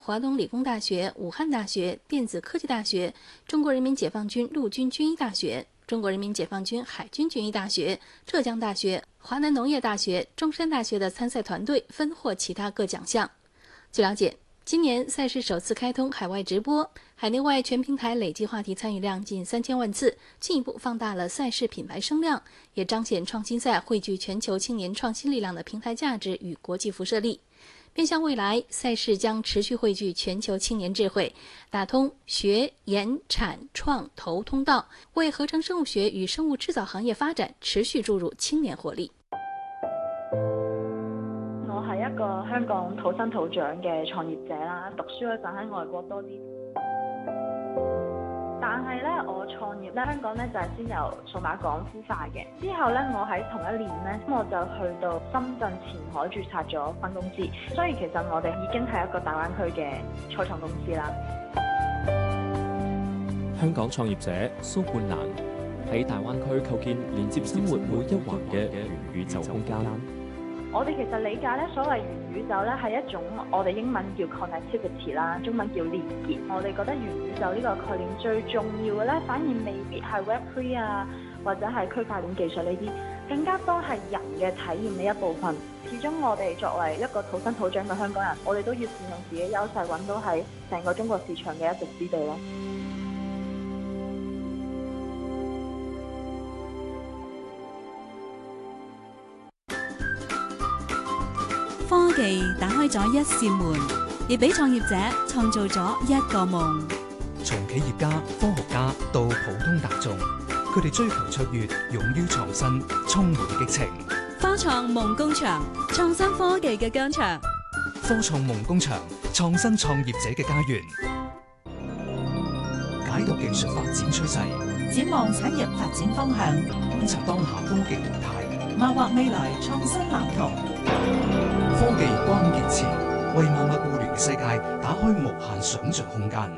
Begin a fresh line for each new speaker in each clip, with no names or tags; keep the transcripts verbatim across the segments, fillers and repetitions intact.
华东理工大学、武汉大学、电子科技大学、中国人民解放军陆军军医大学、中国人民解放军海军军医大学、浙江大学、华南农业大学、中山大学的参赛团队分获其他各奖项。据了解，今年赛事首次开通海外直播，海内外全平台累计话题参与量近三千万次，进一步放大了赛事品牌声量，也彰显创新赛汇聚全球青年创新力量的平台价值与国际辐射力。面向未来，赛事将持续汇聚全球青年智慧，打通学、研、产、创、投通道，为合成生物学与生物制造行业发展持續注入青年活力。
我係一個香港土生土長嘅創業者啦，讀書嗰陣喺外國多啲。但係咧，我創業咧，香港咧就係先由數碼港孵化嘅。之後咧，我喺同一年咧，我就去到深圳前海註冊咗分公司。所以其實我哋已經係一個大灣區嘅初創公司啦。
香港創業者蘇冠蘭喺大灣區構建連接生活每一環嘅元宇宙空間。
我哋其實理解咧，所謂元宇宙咧係一種我哋英文叫 connectivity 啦，中文叫連結。我哋覺得元宇宙呢個概念最重要嘅咧，反而未必係 Web 三 啊，或者係區塊鏈技術呢啲，更加多係人嘅體驗呢一部分。始終我哋作為一個土生土長嘅香港人，我哋都要善用自己優勢，揾到喺成個中國市場嘅一席之地咯。
科技打開咗一扇門，亦俾創業者創造咗一個夢。
從企業家、科學家到普通大眾，佢哋追求卓越，勇於創新，充滿激情。
科創夢工場，創新科技嘅疆場。
科創夢工場，創新創業者嘅家園。解讀技術發展趨勢，
展望產業發展方向，
觀察當下科技動態，
謀劃未來創新藍圖。
科技關鍵詞，為萬物互聯嘅世界打開無限想像空間。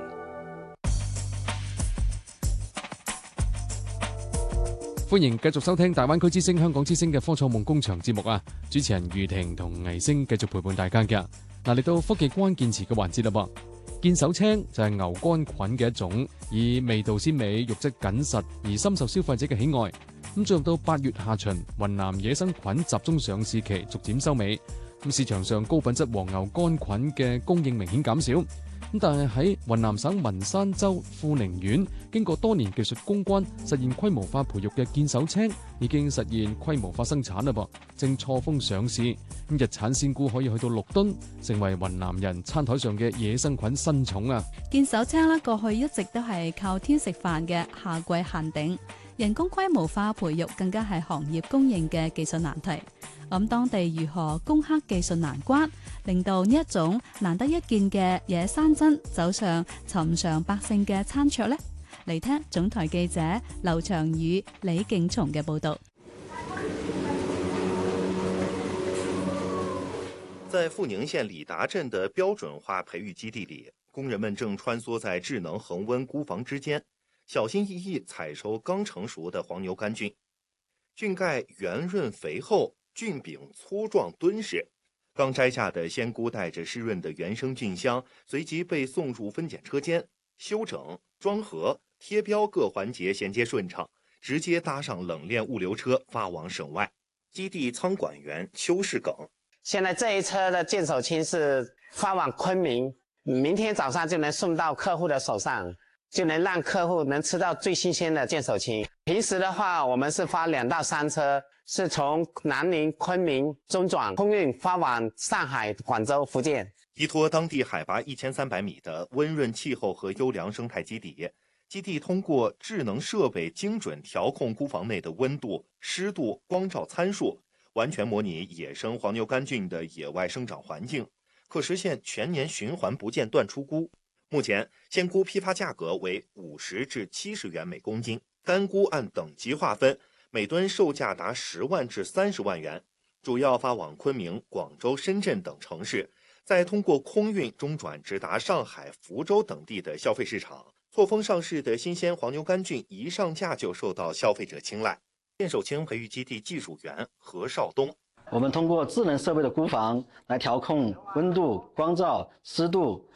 歡迎繼續收聽大灣區之聲、香港之聲嘅科創夢工場節目啊！主持人余婷同倪星繼續陪伴大家嘅。嗱，嚟到科技關鍵詞嘅環節啦噃。見手青就係牛肝菌嘅一種，以味道鮮美、肉質緊實而深受消費者嘅喜愛。咁進入到八月下旬，雲南野生菌集中上市期逐漸收尾，咁市場上高品質黃牛肝菌嘅供應明顯減少。咁但係喺雲南省文山州富寧縣，經過多年技術攻關，實現規模化培育嘅見手青已經實現規模化生產啦噃，正錯峰上市。咁日產鮮菇可以去到六噸，成為雲南人餐台上嘅野生菌新寵啊！
見手青咧，過去一直都係靠天食飯嘅夏季限定。人工規模化培育更加係行業公認嘅技術難題。咁當地如何攻克技術難關，令到呢一種難得一見嘅野山珍走上尋常百姓嘅餐桌呢？嚟聽總台記者劉長宇、李敬松嘅報道。
在富寧縣里達鎮的標準化培育基地裏，工人們正穿梭在智能恆溫菇房之間，小心翼翼採收剛成熟的黃牛肝菌。菌蓋圓潤肥厚，菌柄粗壯敦實。剛摘下的鮮菇帶着濕潤的原生菌香，隨即被送入分揀車間，修整、裝盒、貼標各環節銜接順暢，直接搭上冷鏈物流車發往省外。基地倉管員邱世耿，
現在這一車的見手青是發往昆明，明天早上就能送到客戶的手上，就能讓客戶能吃到最新鮮的見手青。平時的話，我們是發兩到三車，是從南寧、昆明中轉空運發往上海、廣州、福建。
依託當地海拔一千三百米的溫潤氣候和優良生態基底，基地通過智能設備精準調控菇房內的溫度、濕度、光照參數，完全模擬野生黃牛肝菌的野外生長環境，可實現全年循環不間斷出菇。目前鮮菇批發價格為五十至七十元每公斤，乾菇按等級劃分，每噸售價達十萬至三十萬元，主要發往昆明、廣州、深圳等城市，再通過空運中轉直達上海、福州等地的消費市場。錯峰上市的新鮮黃牛肝菌一上架就受到消費者青睞。見手青培育基地技術員何少東，
我們通過智能設備的菇房來調控溫度、光照、濕度，